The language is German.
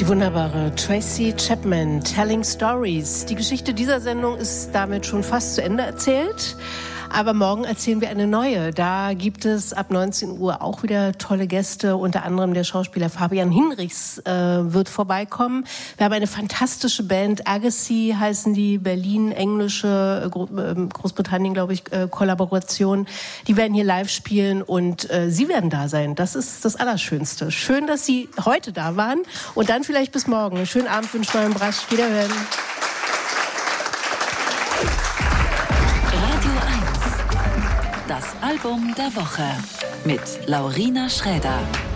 Die wunderbare Tracy Chapman, Telling Stories. Die Geschichte dieser Sendung ist damit schon fast zu Ende erzählt. Aber morgen erzählen wir eine neue. Da gibt es ab 19 Uhr auch wieder tolle Gäste. Unter anderem der Schauspieler Fabian Hinrichs wird vorbeikommen. Wir haben eine fantastische Band. Agassi heißen die, Berlin, englische, Großbritannien, glaube ich, Kollaboration. Die werden hier live spielen und Sie werden da sein. Das ist das Allerschönste. Schön, dass Sie heute da waren. Und dann vielleicht bis morgen. Schönen Abend wünscht Neuem Brasch. Wiederhören. Das Album der Woche mit Laurina Schräder.